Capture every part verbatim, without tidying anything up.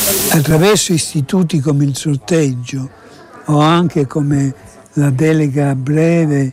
Attraverso istituti come il sorteggio o anche come la delega breve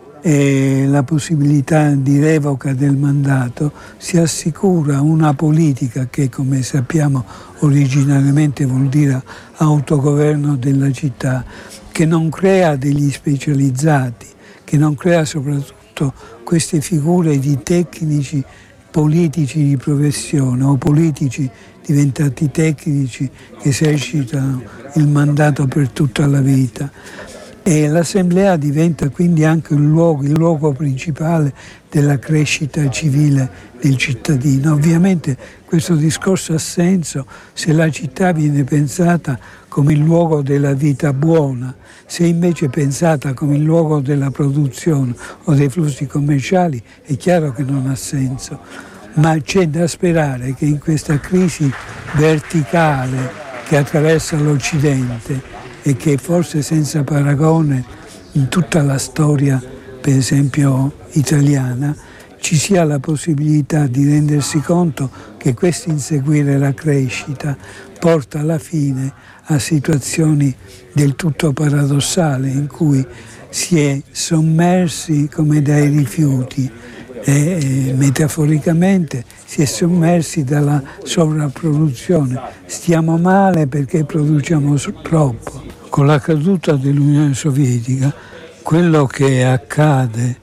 e la possibilità di revoca del mandato, si assicura una politica che, come sappiamo, originariamente vuol dire autogoverno della città, che non crea degli specializzati, che non crea soprattutto queste figure di tecnici politici di professione o politici diventati tecnici che esercitano il mandato per tutta la vita. E l'assemblea diventa quindi anche il luogo, il luogo principale della crescita civile del cittadino. Ovviamente questo discorso ha senso se la città viene pensata come il luogo della vita buona, se invece è pensata come il luogo della produzione o dei flussi commerciali è chiaro che non ha senso. Ma c'è da sperare che in questa crisi verticale che attraversa l'Occidente e che forse senza paragone in tutta la storia, per esempio italiana, ci sia la possibilità di rendersi conto che questo inseguire la crescita porta alla fine a situazioni del tutto paradossali in cui si è sommersi come dai rifiuti e, e metaforicamente si è sommersi dalla sovrapproduzione. Stiamo male perché produciamo troppo. Con la caduta dell'Unione Sovietica, quello che accade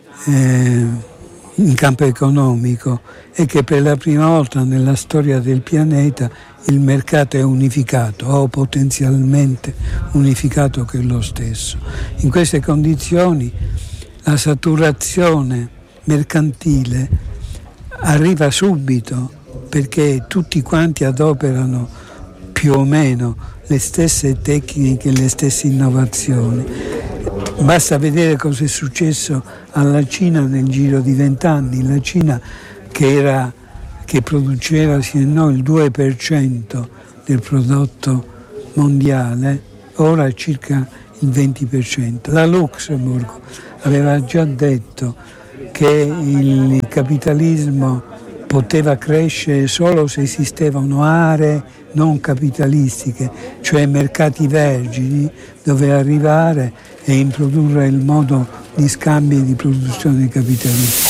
eh, in campo economico è che per la prima volta nella storia del pianeta il mercato è unificato o potenzialmente unificato che è lo stesso. In queste condizioni la saturazione mercantile arriva subito perché tutti quanti adoperano più o meno le stesse tecniche, le stesse innovazioni. Basta vedere cosa è successo alla Cina nel giro di vent'anni. La Cina che, era, che produceva sì e no il due per cento del prodotto mondiale, ora circa il venti per cento. La Luxemburgo aveva già detto che il capitalismo poteva crescere solo se esistevano aree non capitalistiche, cioè mercati vergini dove arrivare e introdurre il modo di scambio e di produzione capitalista.